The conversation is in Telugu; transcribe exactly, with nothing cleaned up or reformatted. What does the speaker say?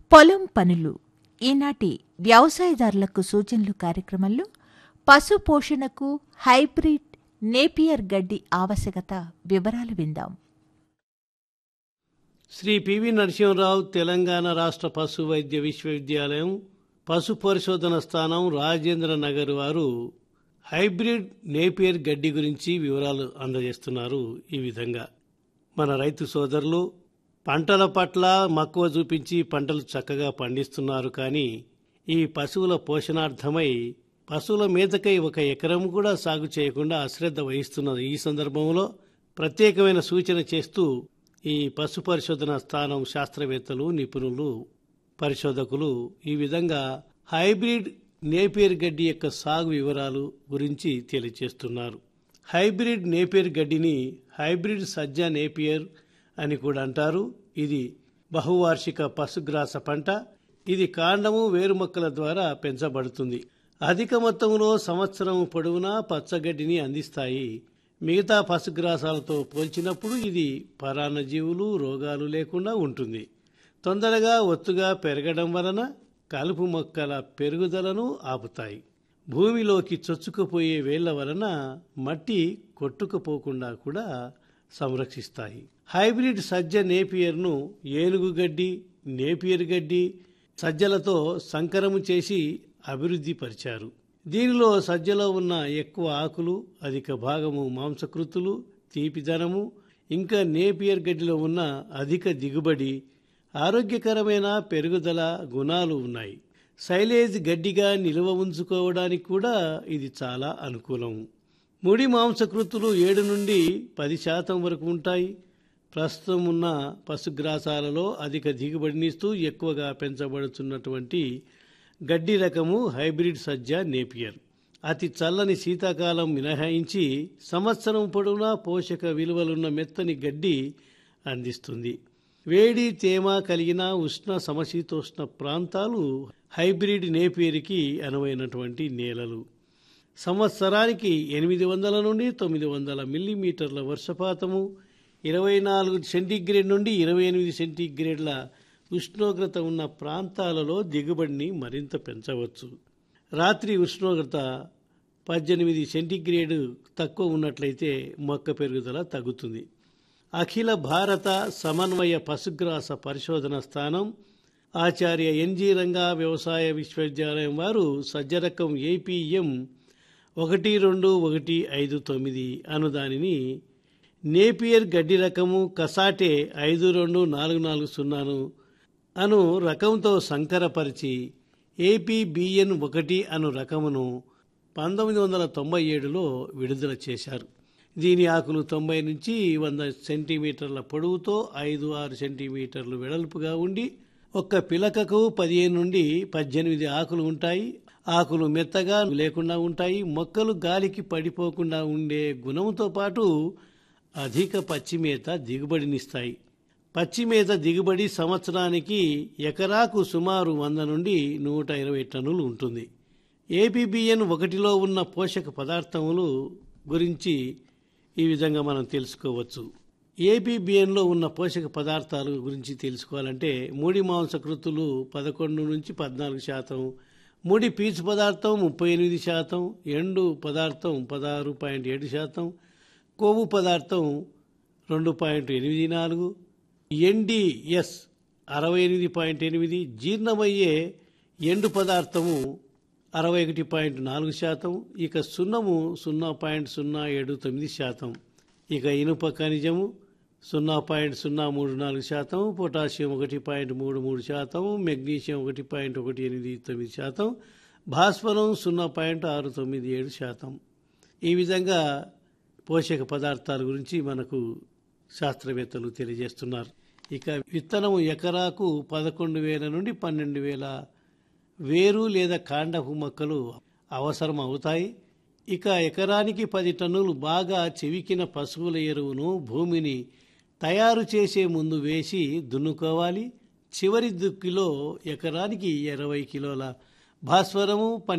పొలం పనులు ఈనాటి వ్యవసాయదారులకు సూచనలు కార్యక్రమంలో పశు పోషణకు హైబ్రిడ్ నేపియర్ గడ్డి ఆవశ్యకత వివరాలు విందాం. శ్రీ పివి నరసింహరావు తెలంగాణ రాష్ట్ర పశు వైద్య విశ్వవిద్యాలయం పశు పరిశోధన స్థానం రాజేంద్ర నగర్ వారు హైబ్రిడ్ నేపియర్ గడ్డి గురించి వివరాలు అందజేస్తున్నారు. ఈ విధంగా మన రైతు సోదరులు పంటల పట్ల మక్కువ చూపించి పంటలు చక్కగా పండిస్తున్నారు. కానీ ఈ పశువుల పోషణార్థమై పశువుల మేతకై ఒక ఎకరం కూడా సాగు చేయకుండా అశ్రద్ధ వహిస్తున్నారు. ఈ సందర్భంలో ప్రత్యేకమైన సూచన చేస్తూ ఈ పశు పరిశోధన స్థానం శాస్త్రవేత్తలు, నిపుణులు, పరిశోధకులు ఈ విధంగా హైబ్రిడ్ నేపియర్ గడ్డి యొక్క సాగు వివరాలు గురించి తెలియజేస్తున్నారు. హైబ్రిడ్ నేపియర్ గడ్డిని హైబ్రిడ్ సజ్జ నేపియర్ అని కూడా అంటారు. ఇది బహువార్షిక పశుగ్రాస పంట. ఇది కాండము, వేరు మొక్కల ద్వారా పెంచబడుతుంది. అధిక మొత్తంలో సంవత్సరం పొడవునా పచ్చగడ్డిని అందిస్తాయి. మిగతా పశుగ్రాసాలతో పోల్చినప్పుడు ఇది పరాన్నజీవులు, రోగాలు లేకుండా ఉంటుంది. తొందరగా ఒత్తుగా పెరగడం వలన కలుపు మొక్కల పెరుగుదలను ఆపుతాయి. భూమిలోకి చొచ్చుకుపోయే వేళ్ల వలన మట్టి కొట్టుకుపోకుండా కూడా సంరక్షిస్తాయి. హైబ్రిడ్ సజ్జ నేపియర్ను ఏనుగు గడ్డి, నేపియర్ గడ్డి, సజ్జలతో సంకరము చేసి అభివృద్ధి పరిచారు. దీనిలో సజ్జలో ఉన్న ఎక్కువ ఆకులు, అధిక భాగము మాంసకృతులు, తీపిదనము, ఇంకా నేపియర్ గడ్డిలో ఉన్న అధిక దిగుబడి, ఆరోగ్యకరమైన పెరుగుదల గుణాలు ఉన్నాయి. సైలేజ్ గడ్డిగా నిల్వ ఉంచుకోవడానికి కూడా ఇది చాలా అనుకూలం. ముడి మాంసకృతులు ఏడు నుండి పది శాతం వరకు ఉంటాయి. ప్రస్తుతం ఉన్న పశుగ్రాసాలలో అధిక దిగుబడినిస్తూ ఎక్కువగా పెంచబడుతున్నటువంటి గడ్డి రకము హైబ్రిడ్ సజ్జ నేపియర్. అతి చల్లని శీతాకాలం మినహాయించి సంవత్సరం పొడవునా పోషక విలువలున్న మెత్తని గడ్డి అందిస్తుంది. వేడి, తేమ కలిగిన ఉష్ణ సమశీతోష్ణ ప్రాంతాలు హైబ్రిడ్ నేపియర్కి అనువైనటువంటి నేలలు. సంవత్సరానికి ఎనిమిది వందల నుండి తొమ్మిది వందల మిల్లీమీటర్ల వర్షపాతము, ఇరవై నాలుగు సెంటీగ్రేడ్ నుండి ఇరవై ఎనిమిది సెంటీగ్రేడ్ల ఉష్ణోగ్రత ఉన్న ప్రాంతాలలో దిగుబడిని మరింత పెంచవచ్చు. రాత్రి ఉష్ణోగ్రత పద్దెనిమిది సెంటీగ్రేడ్ తక్కువ ఉన్నట్లయితే మొక్క పెరుగుదల తగ్గుతుంది. అఖిల భారత సమన్వయ పశుగ్రాస పరిశోధన స్థానం ఆచార్య ఎన్జీ రంగా వ్యవసాయ విశ్వవిద్యాలయం వారు సజ్జరకం ఏపీఎం ఒకటి రెండు ఒకటి ఐదు తొమ్మిది అను దానిని నేపియర్ గడ్డి రకము కసాటే ఐదు రెండు నాలుగు నాలుగు సున్నాను అను రకంతో సంకరపరిచి ఏపీబిఎన్ ఒకటి అను రకమును పంతొమ్మిది వందల తొంభై ఏడులో విడుదల చేశారు. దీని ఆకులు తొంభై నుంచి వంద సెంటీమీటర్ల పొడవుతో ఐదు ఆరు సెంటీమీటర్లు వెడల్పుగా ఉండి ఒక్క పిలకకు పదిహేను నుండి పద్దెనిమిది ఆకులు ఉంటాయి. ఆకులు మెత్తగా లేకుండా ఉంటాయి. మొక్కలు గాలికి పడిపోకుండా ఉండే గుణంతో పాటు అధిక పచ్చిమేత దిగుబడినిస్తాయి. పచ్చిమేత దిగుబడి సంవత్సరానికి ఎకరాకు సుమారు వంద నుండి నూట ఇరవై టన్నులు ఉంటుంది. ఏపీబిఎన్ ఒకటిలో ఉన్న పోషక పదార్థములు గురించి ఈ విధంగా మనం తెలుసుకోవచ్చు. ఏపీబిఎన్లో ఉన్న పోషక పదార్థాలు గురించి తెలుసుకోవాలంటే ముడి మాంసకృతులు పదకొండు నుంచి పద్నాలుగు శాతం, ముడి పీచు పదార్థం ముప్పై ఎనిమిది శాతం, ఎండు పదార్థం పదహారు పాయింట్ ఏడు శాతం, కొవ్వు పదార్థం రెండు పాయింట్ ఎనిమిది నాలుగు, ఎన్డిఎస్ అరవై ఎనిమిది పాయింట్ ఎనిమిది, జీర్ణమయ్యే ఎండు పదార్థము అరవై ఒకటి పాయింట్ నాలుగు శాతం, ఇక సున్నము సున్నా పాయింట్ సున్నా ఏడు తొమ్మిది శాతం, ఇక ఇనుప ఖనిజము సున్నా పాయింట్ సున్నా మూడు నాలుగు శాతం, పొటాషియం ఒకటి పాయింట్ మూడు మూడు శాతం, మెగ్నీషియం ఒకటి పాయింట్ ఒకటి ఎనిమిది తొమ్మిది శాతం, భాస్వరం సున్నా పాయింట్ ఆరు తొమ్మిది ఏడు శాతం. ఈ విధంగా పోషక పదార్థాల గురించి మనకు శాస్త్రవేత్తలు తెలియజేస్తున్నారు. ఇక విత్తనము ఎకరాకు పదకొండు వేల నుండి పన్నెండు వేల వేరు లేదా కాండపు మొక్కలు అవసరం అవుతాయి. ఇక ఎకరానికి పది టన్నులు బాగా చెవికిన పశువుల ఎరువును భూమిని తయారు చేసే ముందు వేసి దున్నుకోవాలి. చివరి దుక్కిలో ఎకరానికి ఇరవై కిలోల భాస్వరము